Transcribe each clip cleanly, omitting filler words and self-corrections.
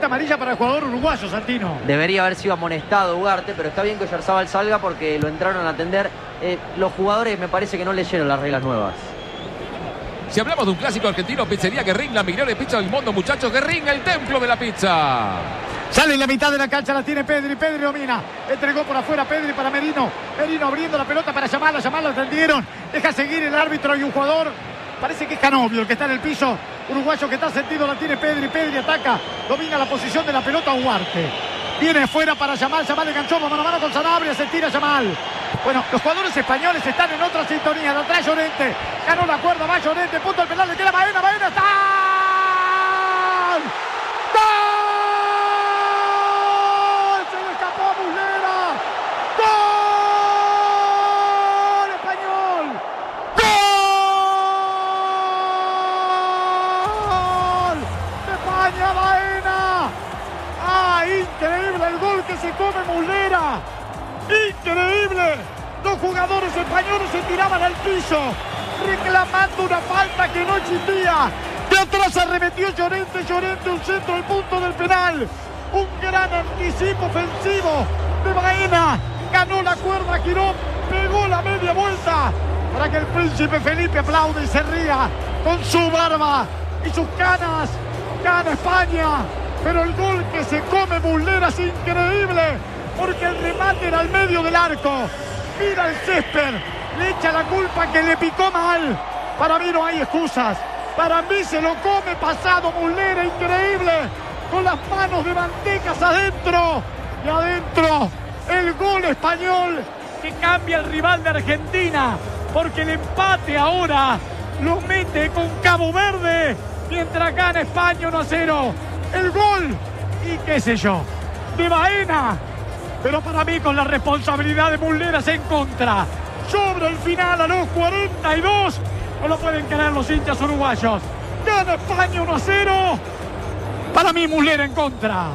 amarilla para el jugador uruguayo, Santino. Debería haber sido amonestado Ugarte, pero está bien que Oyarzabal salga porque lo entraron a atender. Los jugadores me parece que no leyeron las reglas nuevas. Si hablamos de un clásico argentino, Pizzería Guerrín, la mejor pizza del mundo, muchachos. Guerrín, el templo de la pizza. Sale en la mitad de la cancha, la tiene Pedri. Pedri domina. Entregó por afuera Pedri para Merino. Merino abriendo la pelota para Yamal. Yamal lo atendieron. Deja seguir el árbitro y un jugador. Parece que es Canovio el que está en el piso. Uruguayo que está sentido, la tiene Pedri. Pedri ataca. Domina la posición de la pelota Ugarte. Viene fuera para Yamal. Yamal enganchó mano a mano con Sanabria. Se tira Yamal. Bueno, los jugadores españoles están en otra sintonía. De atrás Llorente. Ganó la cuerda. Va Llorente. Punto al penal. Le queda Baena. Baena está. ¡Gol! Increíble el gol que se come Muslera. Increíble. Dos jugadores españoles se tiraban al piso reclamando una falta que no existía. De atrás arremetió Llorente. Llorente, un centro al punto del penal. Un gran anticipo ofensivo de Baena. Ganó la cuerda Girón. Pegó la media vuelta para que el príncipe Felipe aplaude y se ría con su barba y sus canas. Gana España. Pero el gol que se come Muslera es increíble, porque el remate era al medio del arco. Mira el césped, le echa la culpa que le picó mal. Para mí no hay excusas. Para mí se lo come pasado Muslera, increíble. Con las manos de Mantecas adentro. Y adentro el gol español que cambia el rival de Argentina. Porque el empate ahora lo mete con Cabo Verde. Mientras gana España 1-0. El gol, y qué sé yo, de Baena. Pero para mí con la responsabilidad de Muslera en contra. Sobre el final a los 42. No lo pueden creer los hinchas uruguayos. Gana España 1-0. Para mí Muslera en contra.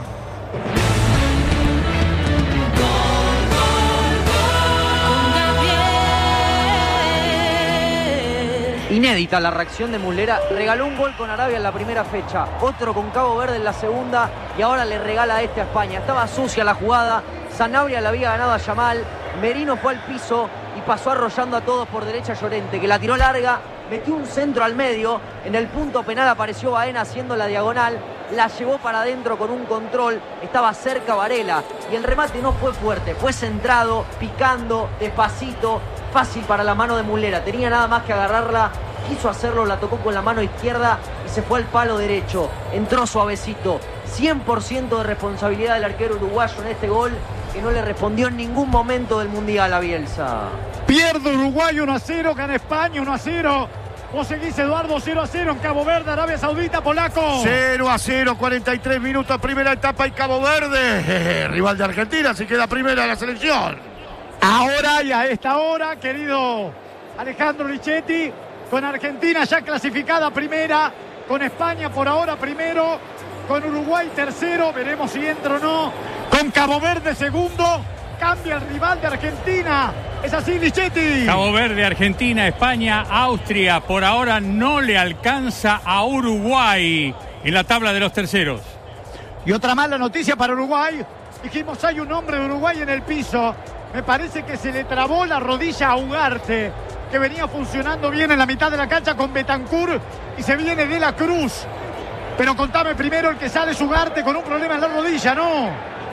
Inédita la reacción de Muslera. Regaló un gol con Arabia en la primera fecha, otro con Cabo Verde en la segunda y ahora le regala este a España. Estaba sucia la jugada, Sanabria la había ganado a Yamal, Merino fue al piso y pasó arrollando a todos por derecha Llorente, que la tiró larga, metió un centro al medio, en el punto penal apareció Baena haciendo la diagonal, la llevó para adentro con un control, estaba cerca Varela y el remate no fue fuerte, fue centrado, picando, despacito, fácil para la mano de Muslera, tenía nada más que agarrarla, quiso hacerlo, la tocó con la mano izquierda y se fue al palo derecho, entró suavecito, 100% de responsabilidad del arquero uruguayo en este gol, que no le respondió en ningún momento del Mundial a Bielsa. Pierde Uruguay 1-0, gana España 1-0. Vos seguís, Eduardo, 0-0 en Cabo Verde, Arabia Saudita, polaco. 0-0, 43 minutos, primera etapa y Cabo Verde, rival de Argentina, si queda primera la selección. Ahora y a esta hora, querido Alejandro Lichetti, con Argentina ya clasificada primera, con España por ahora primero, con Uruguay tercero, veremos si entra o no, con Cabo Verde segundo, cambia el rival de Argentina. Es así, Lichetti. Cabo Verde, Argentina, España, Austria. Por ahora no le alcanza a Uruguay en la tabla de los terceros. Y otra mala noticia para Uruguay. Dijimos, hay un hombre de Uruguay en el piso. Me parece que se le trabó la rodilla a Ugarte, que venía funcionando bien en la mitad de la cancha con Betancur, y se viene de la Cruz. Pero contame primero, el que sale es Ugarte con un problema en la rodilla, ¿no?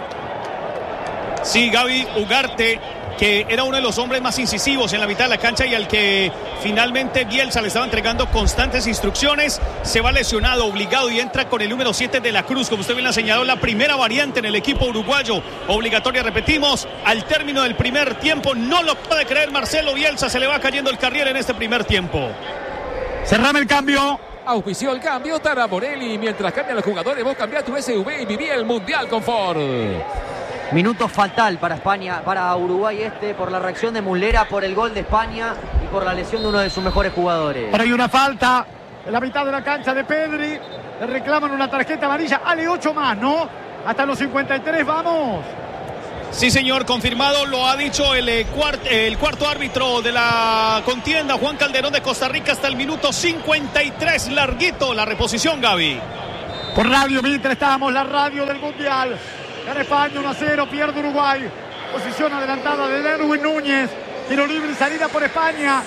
Sí, Gaby, Ugarte, que era uno de los hombres más incisivos en la mitad de la cancha y al que finalmente Bielsa le estaba entregando constantes instrucciones, se va lesionado, obligado, y entra con el número 7 de la Cruz, como usted bien ha señalado, la primera variante en el equipo uruguayo, obligatoria, repetimos, al término del primer tiempo. No lo puede creer Marcelo Bielsa, se le va cayendo el carril en este primer tiempo. Cerrame el cambio. Auspició el cambio Tara Morelli. Mientras cambian los jugadores, vos cambiá tu SUV y viví el Mundial Confort. Minuto fatal para España, para Uruguay por la reacción de Muslera, por el gol de España y por la lesión de uno de sus mejores jugadores. Ahora hay una falta en la mitad de la cancha de Pedri. Le reclaman una tarjeta amarilla. Ale 8 más, ¿no? Hasta los 53, vamos. Sí, señor, confirmado, lo ha dicho el cuarto árbitro de la contienda, Juan Calderón de Costa Rica, hasta el minuto 53, larguito la reposición, Gaby. Por Radio Mitre estamos, la radio del Mundial. Gana España 1-0, pierde Uruguay. Posición adelantada de Erwin Núñez. Tiro libre y salida por España.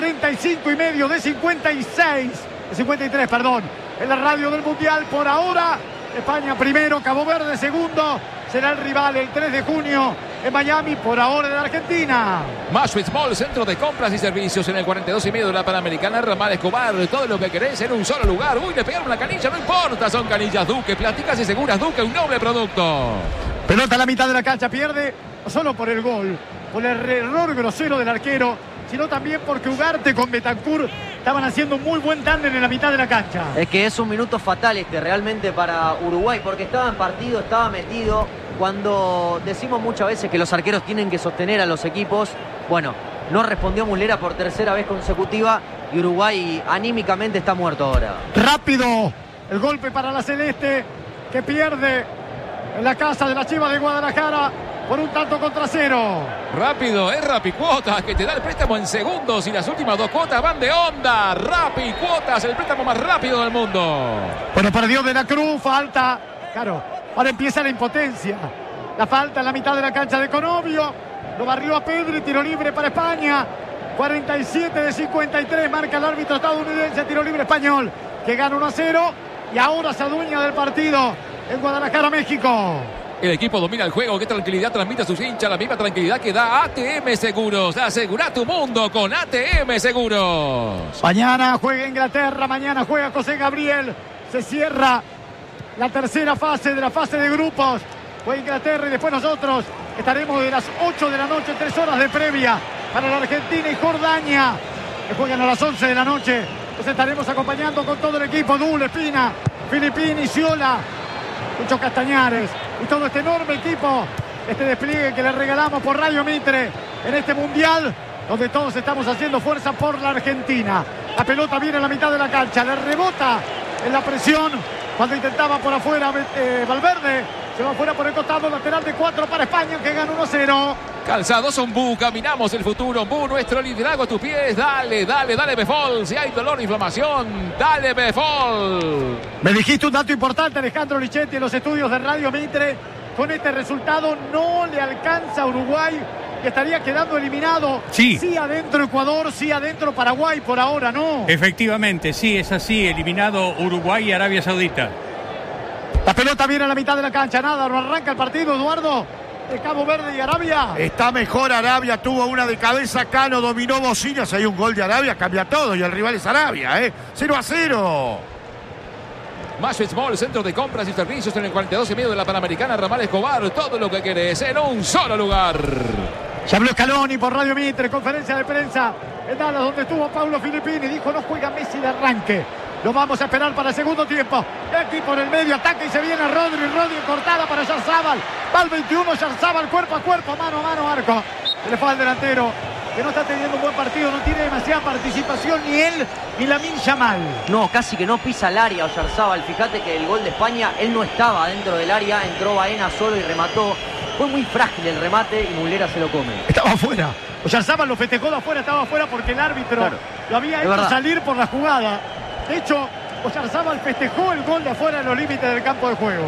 45,5 de 56. De 53, perdón. En la radio del Mundial por ahora. España primero, Cabo Verde segundo. Será el rival el 3 de junio en Miami, por ahora de Argentina. Mashwitz Mall, centro de compras y servicios en el 42,5 de la Panamericana. Ramal Escobar, todo lo que querés en un solo lugar. Uy, le pegaron una canilla, no importa, son canillas Duque, plásticas y seguras Duque, un noble producto. Pelota a la mitad de la cancha, pierde no solo por el gol, por el error grosero del arquero, sino también porque Ugarte con Betancur estaban haciendo un muy buen tándem en la mitad de la cancha. Es que es un minuto fatal realmente para Uruguay, porque estaba en partido, estaba metido. Cuando decimos muchas veces que los arqueros tienen que sostener a los equipos, bueno, no respondió Muslera por tercera vez consecutiva y Uruguay anímicamente está muerto ahora. Rápido el golpe para la Celeste, que pierde en la casa de la Chivas de Guadalajara por un tanto contra 0. Rápido, es Rapicuotas que te da el préstamo en segundos y las últimas 2 cuotas van de onda. Rapicuotas, el préstamo más rápido del mundo. Bueno, perdió De la Cruz, falta. Claro. Ahora empieza la impotencia. La falta en la mitad de la cancha de Conovio. Lo barrió a Pedri, tiro libre para España. 47 de 53 marca el árbitro estadounidense, tiro libre español, que gana 1-0 y ahora se adueña del partido en Guadalajara, México. El equipo domina el juego. Qué tranquilidad transmite a sus hinchas. La misma tranquilidad que da ATM Seguros. Asegura tu mundo con ATM Seguros. Mañana juega Inglaterra, mañana juega José Gabriel. Se cierra la tercera fase de la fase de grupos. Fue Inglaterra y después nosotros estaremos de las 8 de la noche, 3 horas de previa para la Argentina y Jordania, que juegan a las 11 de la noche. Los estaremos acompañando con todo el equipo. Dul, Espina, Filippini, Ciola, Lucho Castañares y todo este enorme equipo. Este despliegue que le regalamos por Radio Mitre en este Mundial, donde todos estamos haciendo fuerza por la Argentina. La pelota viene a la mitad de la cancha, le rebota en la presión cuando intentaba por afuera Valverde. Se va afuera por el costado, lateral de 4 para España, que gana 1-0. Calzados Ombú, caminamos el futuro. Ombú, nuestro liderazgo a tus pies. Dale, dale, dale Befol. Si hay dolor o inflamación, dale Befol. Me dijiste un dato importante, Alejandro Lichetti, en los estudios de Radio Mitre. Con este resultado no le alcanza a Uruguay, que estaría quedando eliminado. Sí adentro Ecuador, sí adentro Paraguay, por ahora no. Efectivamente, sí, es así. Eliminado Uruguay y Arabia Saudita. La pelota viene a la mitad de la cancha, nada, no arranca el partido, Eduardo, de Cabo Verde y Arabia. Está mejor Arabia, tuvo una de cabeza, Cano dominó Bocinas, hay un gol de Arabia, cambia todo y el rival es Arabia, 0-0. Mashwitz Mall, centro de compras y servicios en el 42,5 de la Panamericana. Ramal Escobar, todo lo que querés en un solo lugar. Ya habló Scaloni por Radio Mitre, conferencia de prensa en Dallas, donde estuvo Paulo Filippini, dijo no juega Messi de arranque. Lo vamos a esperar para el segundo tiempo. Aquí por el medio, ataca y se viene Rodri cortada para Yarzábal. Va el 21, Yarzábal cuerpo a cuerpo, mano a mano, arco. Se le fue al delantero, que no está teniendo un buen partido, no tiene demasiada participación ni él ni Lamine Yamal. No, casi que no pisa el área Oyarzábal. Fíjate que el gol de España, él no estaba dentro del área, entró Baena solo y remató. Fue muy frágil el remate y Muslera se lo come. Estaba afuera. Oyarzábal lo festejó de afuera, estaba afuera porque el árbitro lo había hecho salir por la jugada. De hecho, Oyarzábal festejó el gol de afuera en los límites del campo de juego.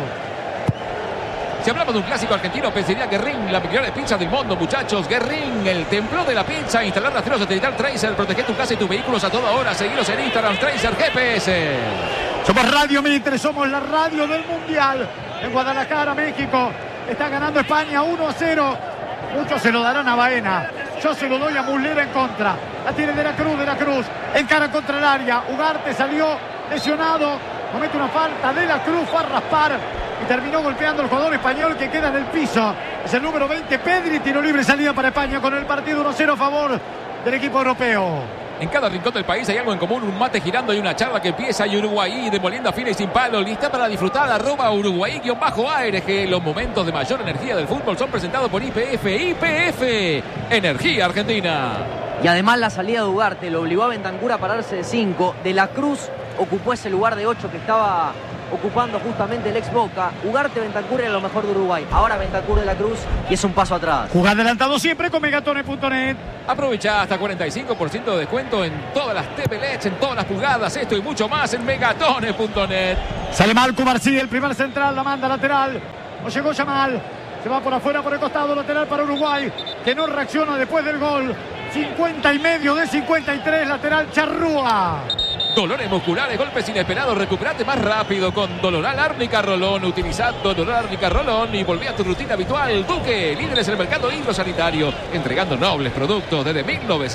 Si hablamos de un clásico argentino, pensaría Guerrín, la mejor pizza del mundo, muchachos. Guerrín, el templo de la pizza. Instalar rastreros satelital Tracer, proteger tu casa y tus vehículos a toda hora. Seguiros en Instagram, Tracer GPS. Somos Radio Mitre, somos la radio del Mundial. En Guadalajara, México, está ganando España 1-0. Muchos se lo darán a Baena. Yo se lo doy a Muslera en contra. La tiene De la Cruz. Encara contra el área. Ugarte salió lesionado. Comete una falta. De la Cruz fue a raspar y terminó golpeando al jugador español que queda en el piso. Es el número 20, Pedri. Tiro libre, salida para España con el partido 1-0 a favor del equipo europeo. En cada rincón del país hay algo en común, un mate girando y una charla que empieza y Uruguay de molienda fina y sin palo, lista para disfrutar, @Uruguay_ARG. Los momentos de mayor energía del fútbol son presentados por YPF. YPF, energía argentina. Y además la salida de Ugarte lo obligó a Bentancur a pararse de 5. De la Cruz ocupó ese lugar de 8 que estaba ocupando justamente el ex Boca. Ugarte, Bentancur era lo mejor de Uruguay. Ahora Bentancur de la Cruz y es un paso atrás. Jugar adelantado siempre con Megatone.net. Aprovecha hasta 45% de descuento en todas las TV LEDs, en todas las pulgadas, esto y mucho más en Megatone.net. Sale mal Cubarsí, el primer central, la manda lateral. No llegó Yamal. Se va por afuera, por el costado, lateral para Uruguay, que no reacciona después del gol. 50 y medio de 53, lateral Charrúa. Dolores musculares, golpes inesperados, recupérate más rápido con Doloral Árnica Rolón. Utiliza Doloral Árnica Rolón y volví a tu rutina habitual. Duque, líderes en el mercado hidrosanitario, entregando nobles productos desde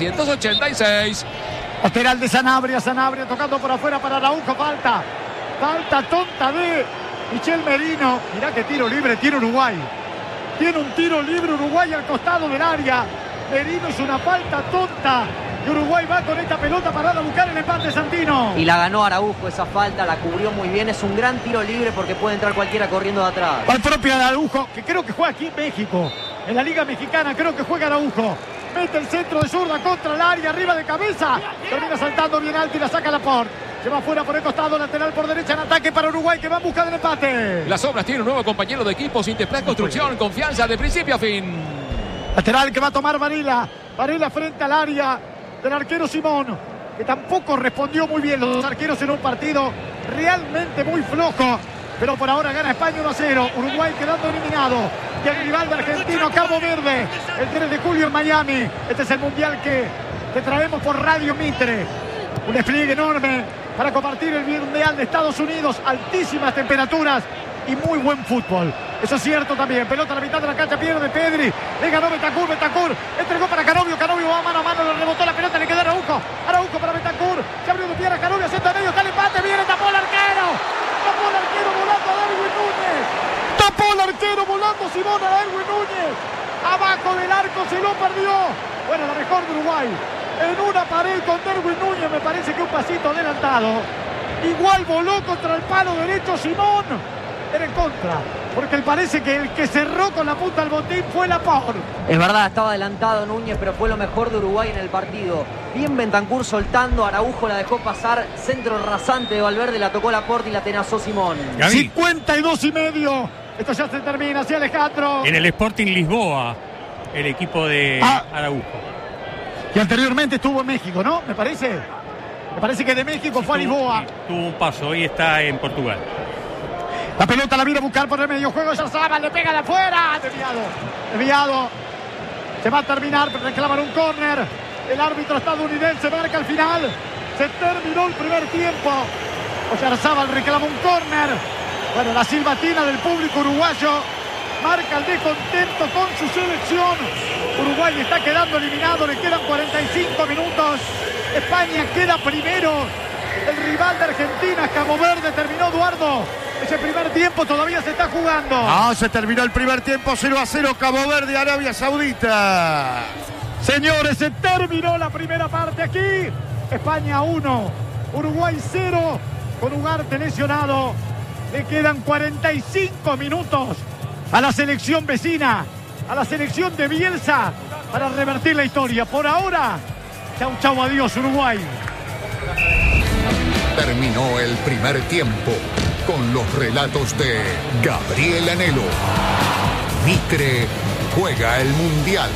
1986. Lateral de Sanabria tocando por afuera para Araujo, falta tonta de Michel Merino. Mirá que tiro libre tiene Uruguay. Tiene un tiro libre Uruguay al costado del área. Merino es una falta tonta. Y Uruguay va con esta pelota parada a buscar el empate, Santino. Y la ganó Araujo esa falta, la cubrió muy bien. Es un gran tiro libre porque puede entrar cualquiera corriendo de atrás. Al propio Araujo, que creo que juega aquí en México. En la Liga Mexicana creo que juega Araujo. Mete el centro de zurda contra el área, arriba de cabeza. Termina saltando bien alto y la saca Laporte. Se va fuera por el costado, lateral por derecha en ataque para Uruguay, que va en busca del empate. Las Obras tiene un nuevo compañero de equipo, Sinteplas Construcción, confianza de principio a fin. Lateral que va a tomar Varela. Varela frente al área del arquero Simón, que tampoco respondió muy bien. Los dos arqueros en un partido realmente muy flojo. Pero por ahora gana España 1-0. Uruguay quedando eliminado. Y el rival de argentino, Cabo Verde, el 3 de julio en Miami. Este es el mundial que te traemos por Radio Mitre. Un despliegue enorme para compartir el mundial de Estados Unidos. Altísimas temperaturas y muy buen fútbol. Eso es cierto también. Pelota a la mitad de la cancha, pierde Pedri. Le ganó Bentancur. Entregó para Canovio. Canovio va mano a mano, le rebotó la pelota, le queda Araujo. Araujo para Bentancur. Se abrió de pierna Canovio, centro medio, está el empate. Viene, tapó el arquero. Tapó el arquero volando a Darwin Núñez. Tapó el arquero volando Simón a Darwin Núñez. Abajo del arco se lo perdió. Bueno, la mejor de Uruguay. En una pared con Darwin Núñez, me parece que un pasito adelantado. Igual voló contra el palo derecho Simón. Era en contra, porque parece que el que cerró con la punta al botín fue Laporte. Es verdad, estaba adelantado Núñez, pero fue lo mejor de Uruguay en el partido. Bien Bentancur soltando, Araujo la dejó pasar, centro rasante de Valverde, la tocó Laporte y la tenazó Simón. 52 y medio. Esto ya se termina, hacia Alejandro. En el Sporting Lisboa, el equipo de Araujo. Y anteriormente estuvo en México, ¿no? Me parece que de México fue a Lisboa. Tuvo un paso, hoy está en Portugal. La pelota la viene a buscar por el medio juego. Yarzabal le pega de afuera. Desviado. Se va a terminar. Reclaman un córner. El árbitro estadounidense marca al final. Se terminó el primer tiempo. Yarzabal reclama un córner. Bueno, la silbatina del público uruguayo marca el descontento con su selección. Uruguay está quedando eliminado. Le quedan 45 minutos. España queda primero. El rival de Argentina, Cabo Verde, terminó Eduardo. Ese primer tiempo todavía se está jugando. Se terminó el primer tiempo, 0-0, Cabo Verde, Arabia Saudita. Señores, se terminó la primera parte aquí. España 1, Uruguay 0, con Ugarte lesionado. Le quedan 45 minutos a la selección vecina, a la selección de Bielsa, para revertir la historia. Por ahora, chau, adiós Uruguay. Terminó el primer tiempo con los relatos de Gabriel Anhelo. Mitre juega el Mundial.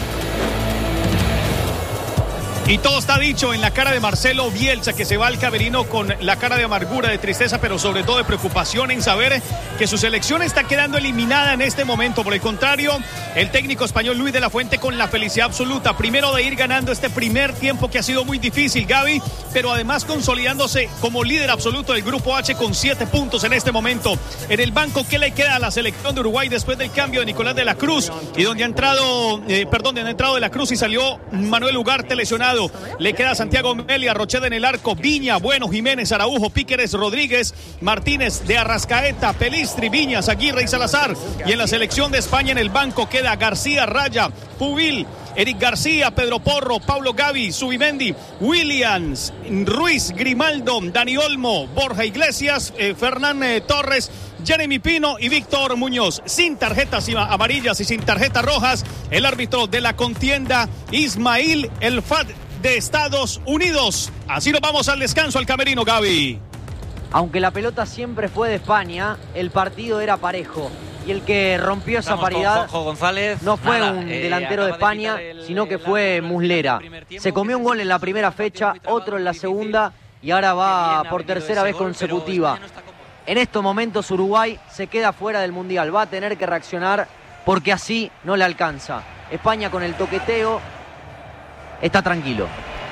Y todo está dicho en la cara de Marcelo Bielsa, que se va al camerino con la cara de amargura, de tristeza, pero sobre todo de preocupación en saber que su selección está quedando eliminada en este momento. Por el contrario, el técnico español Luis de la Fuente con la felicidad absoluta, primero de ir ganando este primer tiempo que ha sido muy difícil, Gaby, pero además consolidándose como líder absoluto del Grupo H con 7 puntos en este momento. En el banco, ¿qué le queda a la selección de Uruguay después del cambio de Nicolás de la Cruz? Y donde ha entrado, de la Cruz y salió Manuel Ugarte lesionado. Le queda Santiago Melia, Rocheda en el arco, Viña, Bueno, Jiménez, Araujo, Píqueres, Rodríguez, Martínez, de Arrascaeta, Pelistri, Viñas, Aguirre y Salazar. Y en la selección de España en el banco queda García, Raya, Pubil, Eric García, Pedro Porro, Paulo Gavi, Subimendi, Williams, Ruiz, Grimaldo, Dani Olmo, Borja Iglesias, Fernán Torres, Jeremy Pino y Víctor Muñoz. Sin tarjetas amarillas y sin tarjetas rojas, el árbitro de la contienda, Ismail El Fad de Estados Unidos. Así nos vamos al descanso, al camerino, Gaby. Aunque la pelota siempre fue de España, el partido era parejo. Y el que rompió esa paridad no fue un delantero de España, sino que fue Muslera. Se comió un gol en la primera fecha, otro en la segunda y ahora va por tercera vez consecutiva. En estos momentos Uruguay se queda fuera del Mundial. Va a tener que reaccionar porque así no le alcanza. España con el toqueteo está tranquilo.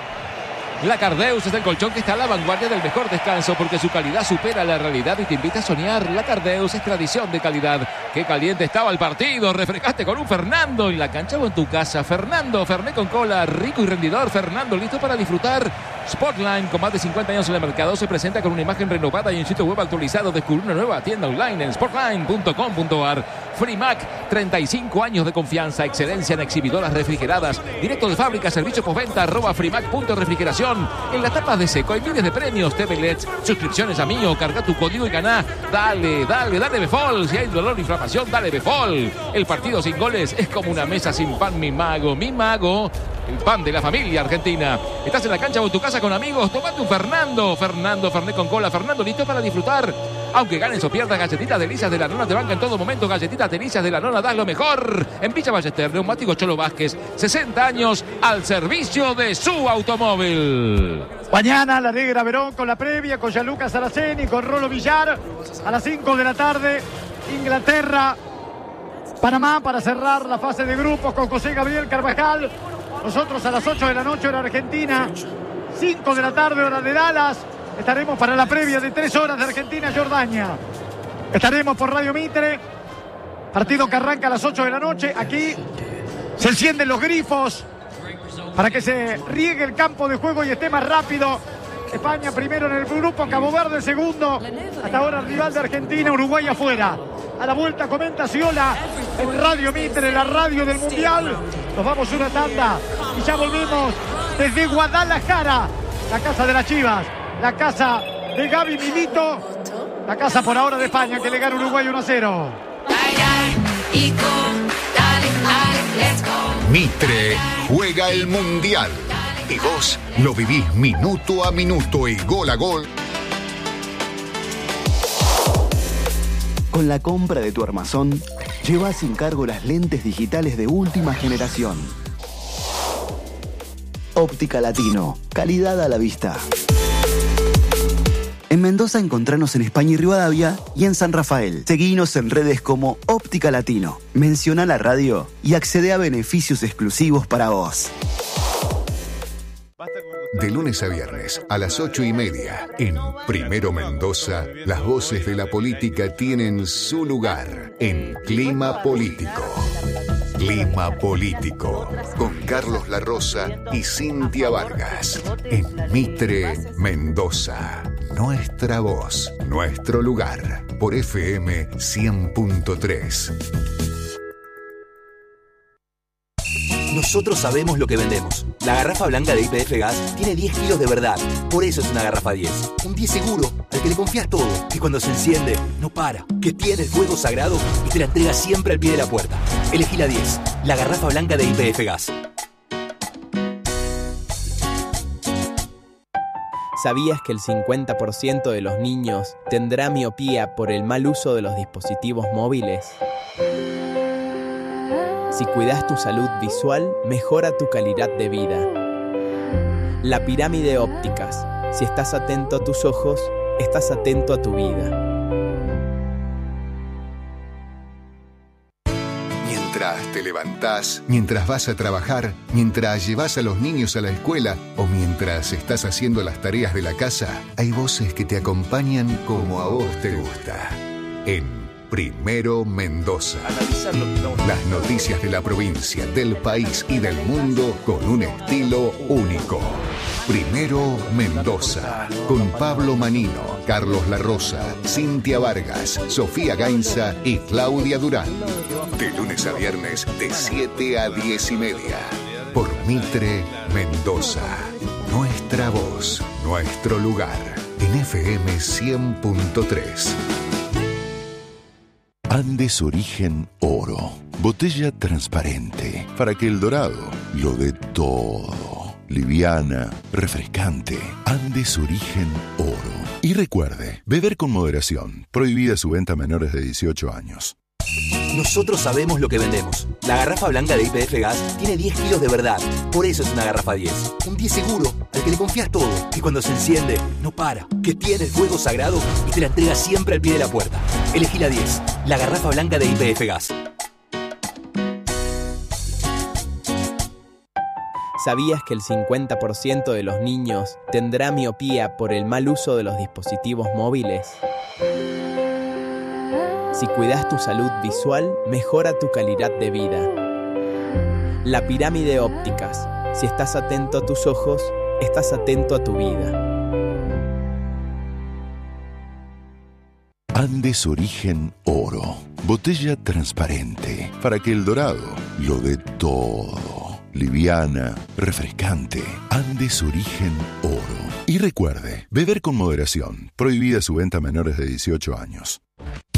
La Cardeus es el colchón que está a la vanguardia del mejor descanso porque su calidad supera la realidad y te invita a soñar. La Cardeus es tradición de calidad. Qué caliente estaba el partido. Refrescaste con un Fernando en la cancha o en tu casa. Fernando, Fernet con cola, rico y rendidor. Fernando, listo para disfrutar. Spotline, con más de 50 años en el mercado, se presenta con una imagen renovada y un sitio web actualizado. Descubre una nueva tienda online en spotline.com.ar. Frimac, 35 años de confianza, excelencia en exhibidoras refrigeradas. Directo de fábrica, servicio postventa, @frimac.refrigeración. En las tapas de seco hay miles de premios, TV LEDs, suscripciones a Mío, carga tu código y ganá. Dale Befol. Si hay dolor o inflamación, dale Befol. El partido sin goles es como una mesa sin pan, mi mago. El pan de la familia argentina. Estás en la cancha o en tu casa con amigos, tomate un Fernando. Fernando, Fernet con cola. Fernando, listo para disfrutar. Aunque ganes o pierdas, galletitas delicias de la nona te banca en todo momento. Galletitas delicias de la nona, das lo mejor. En Villa Ballester, Neumático Cholo Vázquez, 60 años al servicio de su automóvil. Mañana la Negra Verón con la previa, con Gianluca Saraceni, con Rolo Villar. A las 5 de la tarde, Inglaterra, Panamá para cerrar la fase de grupos con José Gabriel Carvajal. Nosotros a las 8 de la noche, hora Argentina, 5 de la tarde, hora de Dallas. Estaremos para la previa de 3 horas de Argentina-Jordania. Estaremos por Radio Mitre. Partido que arranca a las 8 de la noche. Aquí se encienden los grifos para que se riegue el campo de juego y esté más rápido. España primero en el grupo, Cabo Verde segundo. Hasta ahora el rival de Argentina, Uruguay afuera. A la vuelta comenta Ciola en Radio Mitre, la radio del Mundial. Nos vamos una tanda y ya volvemos desde Guadalajara, la casa de las Chivas, la casa de Gaby Milito, la casa por ahora de España que le gana Uruguay 1-0. Mitre juega el Mundial y vos lo vivís minuto a minuto y gol a gol. Con la compra de tu armazón, lleva sin cargo las lentes digitales de última generación. Óptica Latino, calidad a la vista. En Mendoza encontranos en España y Rivadavia y en San Rafael. Seguinos en redes como Óptica Latino. Menciona la radio y accede a beneficios exclusivos para vos. De lunes a viernes a las 8:30 en Primero Mendoza, las voces de la política tienen su lugar en Clima Político. Clima Político con Carlos La Rosa y Cintia Vargas en Mitre, Mendoza. Nuestra voz, nuestro lugar por FM 100.3. Nosotros sabemos lo que vendemos. La garrafa blanca de YPF Gas tiene 10 kilos de verdad. Por eso es una garrafa 10. Un 10 seguro, al que le confías todo. Que cuando se enciende, no para. Que tiene el fuego sagrado y te la entrega siempre al pie de la puerta. Elegí la 10. La garrafa blanca de YPF Gas. ¿Sabías que el 50% de los niños tendrá miopía por el mal uso de los dispositivos móviles? Si cuidas tu salud visual, mejora tu calidad de vida. La Pirámide Ópticas. Si estás atento a tus ojos, estás atento a tu vida. Mientras te levantás, mientras vas a trabajar, mientras llevas a los niños a la escuela o mientras estás haciendo las tareas de la casa, hay voces que te acompañan como a vos te gusta. En Primero Mendoza. Las noticias de la provincia, del país y del mundo con un estilo único. Primero Mendoza, con Pablo Manino, Carlos La Rosa, Cintia Vargas, Sofía Gainza y Claudia Durán. De lunes a viernes de 7 a 10:30. Por Mitre, Mendoza. Nuestra voz, nuestro lugar. En FM 100.3. Andes Origen Oro. Botella transparente para que el dorado lo dé todo. liviana, refrescante. Andes Origen Oro. Y recuerde, beber con moderación. Prohibida su venta a menores de 18 años. Nosotros sabemos lo que vendemos. La garrafa blanca de YPF Gas tiene 10 kilos de verdad. Por eso es una garrafa 10. Un 10 seguro, al que le confías todo. Que cuando se enciende, no para. Que tiene el fuego sagrado y te la entrega siempre al pie de la puerta. Elegí la 10. La garrafa blanca de YPF Gas. ¿Sabías que el 50% de los niños tendrá miopía por el mal uso de los dispositivos móviles? Si cuidas tu salud visual, mejora tu calidad de vida. La pirámide ópticas. Si estás atento a tus ojos, estás atento a tu vida. Andes Origen Oro. Botella transparente para que el dorado lo dé todo. Liviana, refrescante. Andes Origen Oro. Y recuerde, beber con moderación. Prohibida su venta a menores de 18 años.